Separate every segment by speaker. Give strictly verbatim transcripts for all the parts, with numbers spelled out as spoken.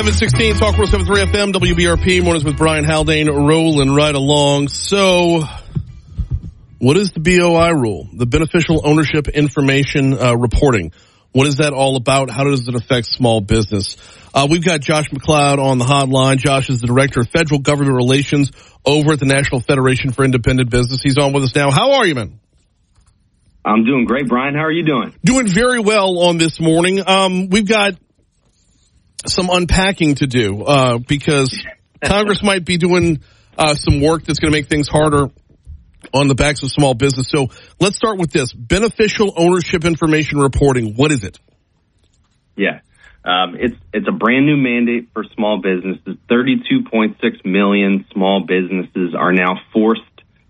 Speaker 1: seven sixteen, Talk one oh seven point three F M, W B R P, mornings with Brian Haldane, rolling right along. So, what is the B O I rule? The Beneficial Ownership Information uh, Reporting. What is that all about? How does it affect small business? Uh, we've got Josh McLeod on the hotline. Josh is the Director of Federal Government Relations over at the National Federation for Independent Business. He's on with us now. How are you, man?
Speaker 2: I'm doing great, Brian. How are you doing?
Speaker 1: Doing very well on this morning. Um, we've got some unpacking to do uh, because Congress might be doing uh, some work that's going to make things harder on the backs of small business. So let's start with this. Beneficial Ownership Information Reporting. What is it?
Speaker 2: Yeah, um, it's it's a brand new mandate for small businesses. thirty-two point six million small businesses are now forced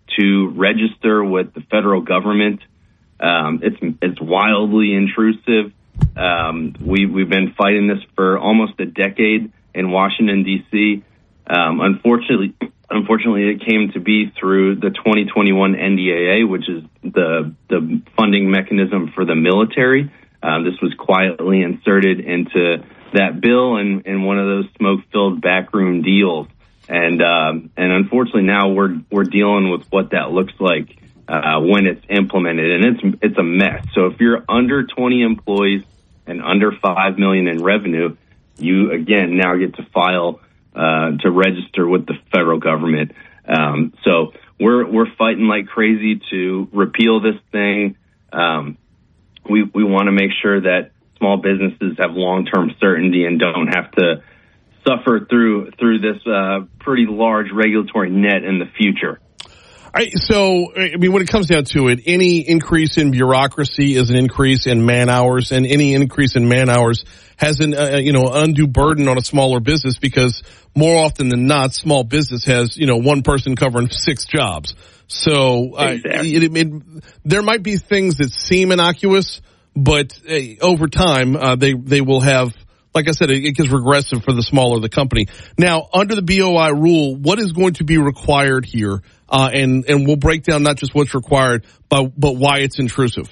Speaker 2: to register with the federal government. Um, it's it's wildly intrusive. Um, we we've been fighting this for almost a decade in Washington D C. Um, unfortunately, unfortunately, it came to be through the twenty twenty-one N D A A, which is the the funding mechanism for the military. Uh, this was quietly inserted into that bill and in one of those smoke-filled backroom deals. And um, and unfortunately, now we're we're dealing with what that looks like Uh, when it's implemented, and it's it's a mess. So if you're under twenty employees and under five million in revenue, you again now get to file uh, to register with the federal government. Um, so we're we're fighting like crazy to repeal this thing. Um, we we want to make sure that small businesses have long-term certainty and don't have to suffer through through this uh, pretty large regulatory net in the future.
Speaker 1: I, so, I mean, when it comes down to it, any increase in bureaucracy is an increase in man hours, and any increase in man hours has an, uh, you know, undue burden on a smaller business because more often than not, small business has, you know, one person covering six jobs. So, uh,
Speaker 2: exactly.
Speaker 1: it, it, it, there might be things that seem innocuous, but uh, over time, uh, they, they will have, like I said, it, it gets regressive for the smaller the company. Now, under the B O I rule, what is going to be required here? Uh, and, and we'll break down not just what's required, but, but why it's intrusive.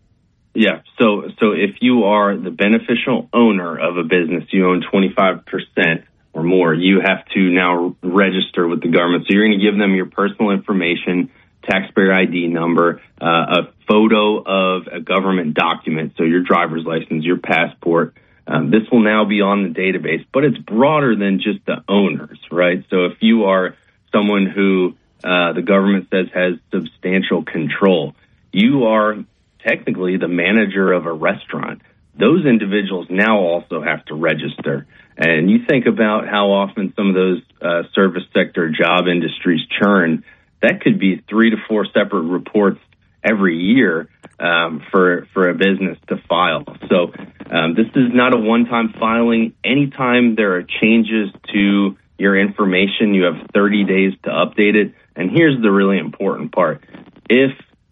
Speaker 2: Yeah. So, so if you are the beneficial owner of a business, you own twenty-five percent or more, you have to now register with the government. So you're going to give them your personal information, taxpayer I D number, uh, a photo of a government document. So your driver's license, your passport. Um, this will now be on the database, but it's broader than just the owners, right? So if you are someone who Uh, the government says has substantial control, you are technically the manager of a restaurant. Those individuals now also have to register. And you think about how often some of those uh, service sector job industries churn, that could be three to four separate reports every year um, for, for a business to file. So um, this is not a one-time filing. Anytime there are changes to your information, you have thirty days to update it. And here's the really important part. If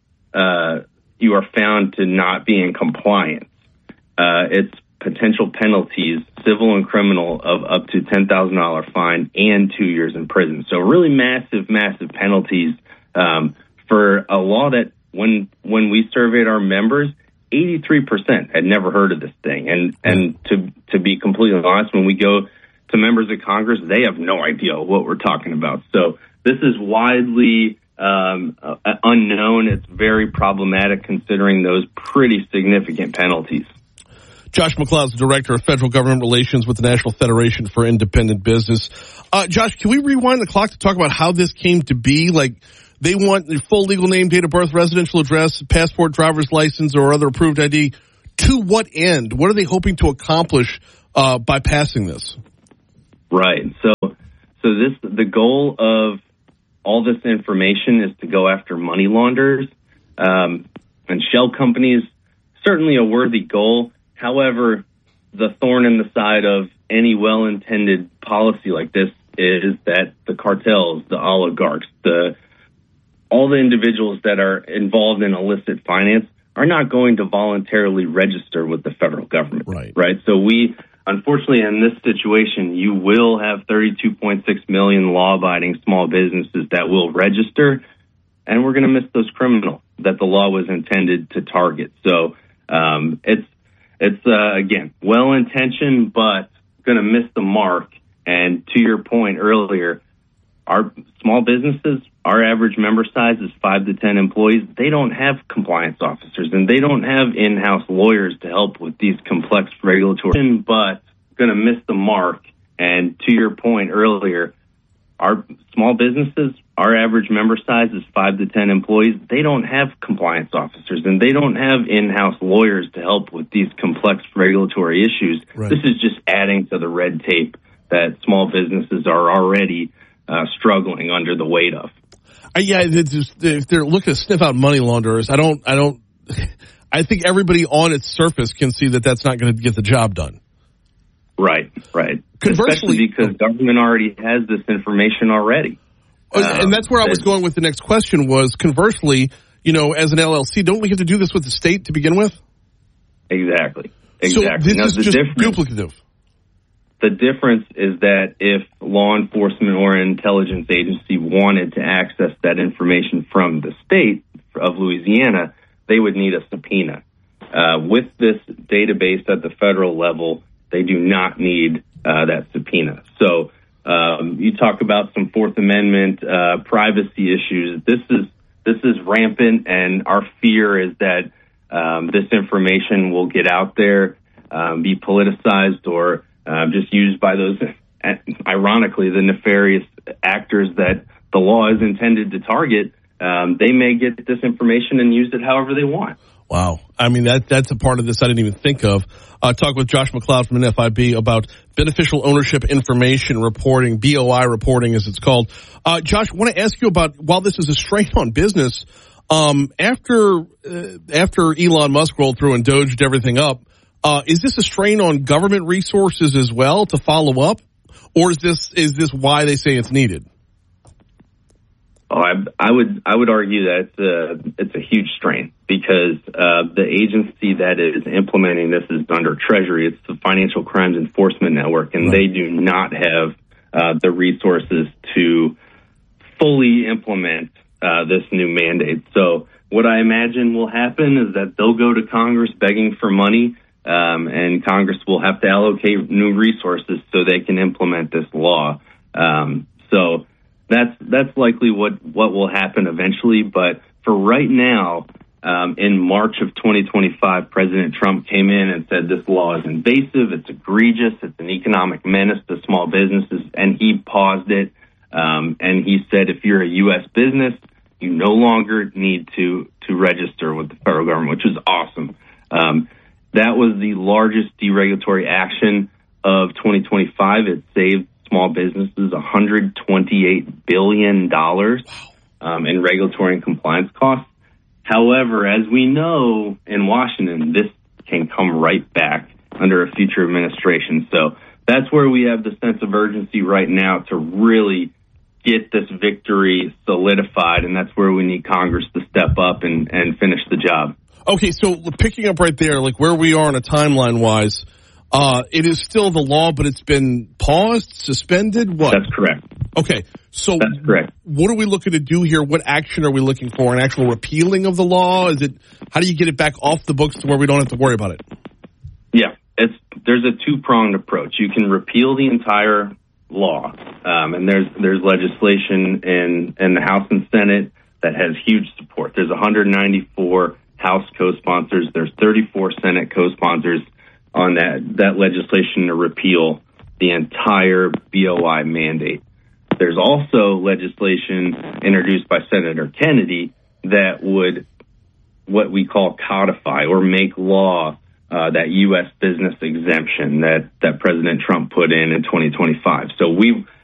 Speaker 2: uh, you are found to not be in compliance, uh, it's potential penalties, civil and criminal, of up to ten thousand dollars fine and two years in prison. So really massive, massive penalties um, for a law that when when we surveyed our members, eighty-three percent had never heard of this thing. And, and to, to be completely honest, when we go to members of Congress, they have no idea what we're talking about. So this is widely um, uh, unknown. It's very problematic considering those pretty significant penalties.
Speaker 1: Josh McLeod is the Director of Federal Government Relations with the National Federation for Independent Business. Uh, Josh, can we rewind the clock to talk about how this came to be? Like, they want the full legal name, date of birth, residential address, passport, driver's license, or other approved I D. To what end? What are they hoping to accomplish uh, by passing this?
Speaker 2: Right. So, so this the goal of all this information is to go after money launderers um, and shell companies. Certainly a worthy goal. However, the thorn in the side of any well-intended policy like this is that the cartels, the oligarchs, the all the individuals that are involved in illicit finance are not going to voluntarily register with the federal government.
Speaker 1: Right.
Speaker 2: Right. So we. Unfortunately, in this situation, you will have thirty-two point six million law-abiding small businesses that will register, and we're going to miss those criminals that the law was intended to target. So um, it's, it's uh, again, well-intentioned, but going to miss the mark. And to your point earlier, our small businesses, our average member size is five to ten employees. They don't have compliance officers, and they don't have in-house lawyers to help with these complex regulatory, but going to miss the mark. And to your point earlier, our small businesses, our average member size is five to ten employees. They don't have compliance officers, and they don't have in-house lawyers to help with these complex regulatory issues. Right. This is just adding to the red tape that small businesses are already uh, struggling under the weight of.
Speaker 1: Uh, yeah, just, if they're looking to sniff out money launderers, I don't, I don't, I think everybody on its surface can see that that's not going to get the job done.
Speaker 2: Right, right.
Speaker 1: Conversely,
Speaker 2: especially because government already has this information already.
Speaker 1: Um, and that's where I was going with the next question was, conversely, you know, as an L L C, don't we have to do this with the state to begin with?
Speaker 2: Exactly. Exactly.
Speaker 1: So this
Speaker 2: now,
Speaker 1: is just duplicative.
Speaker 2: The difference is that if law enforcement or an intelligence agency wanted to access that information from the state of Louisiana, they would need a subpoena. Uh, with this database at the federal level, they do not need uh, that subpoena. So um, you talk about some Fourth Amendment uh, privacy issues. This is this is rampant, and our fear is that um, this information will get out there, um, be politicized, or uh, just used by those, ironically, the nefarious actors that the law is intended to target. Um, they may get this information and use it however they want.
Speaker 1: Wow. I mean, that that's a part of this I didn't even think of. Uh, talk with Josh McLeod from N F I B about beneficial ownership information reporting, B O I reporting as it's called. Uh, Josh, I want to ask you about, while this is a strain on business, um, after uh, after Elon Musk rolled through and doged everything up, uh, is this a strain on government resources as well to follow up? Or is this is this why they say it's needed?
Speaker 2: Oh, I, I would I would argue that it's a, it's a huge strain because uh, the agency that is implementing this is under Treasury. It's the Financial Crimes Enforcement Network, and right. they do not have uh, the resources to fully implement uh, this new mandate. So what I imagine will happen is that they'll go to Congress begging for money, um, and Congress will have to allocate new resources so they can implement this law. Um, so That's that's likely what, what will happen eventually. But for right now, um, in March of twenty twenty-five, President Trump came in and said this law is invasive, it's egregious, it's an economic menace to small businesses, and he paused it. Um, and he said if you're a U S business, you no longer need to, to register with the federal government, which is awesome. Um, that was the largest deregulatory action of twenty twenty-five. It saved small businesses one hundred twenty-eight billion dollars um, in regulatory and compliance costs. However, as we know in Washington, this can come right back under a future administration. So that's where we have the sense of urgency right now to really get this victory solidified, and that's where we need Congress to step up and, and finish the job.
Speaker 1: Okay, so picking up right there, like where we are on a timeline-wise, Uh, it is still the law, but it's been paused, suspended? What?
Speaker 2: That's correct.
Speaker 1: Okay. So
Speaker 2: That's correct.
Speaker 1: What are we looking to do here? What action are we looking for? An actual repealing of the law? Is it, how do you get it back off the books to where we don't have to worry about it?
Speaker 2: Yeah, it's, there's a two-pronged approach. You can repeal the entire law. Um, and there's, there's legislation in, in the House and Senate that has huge support. There's one hundred ninety-four House co-sponsors. There's thirty-four Senate co-sponsors on that, that legislation to repeal the entire B O I mandate. There's also legislation introduced by Senator Kennedy that would what we call codify or make law uh, that U S business exemption that, that President Trump put in in twenty twenty-five. So we